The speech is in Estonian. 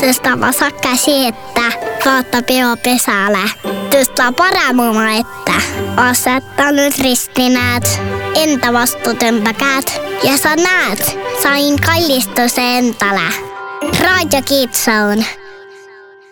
Tõsta vasak käsi ette, vaata peo pesale. Tõsta parem oma ette. Aseta nüüd risti, näed. Enda vastu tõmba käed. Ja sa näed, sain kallistuse endale. Raadio Kids Zone.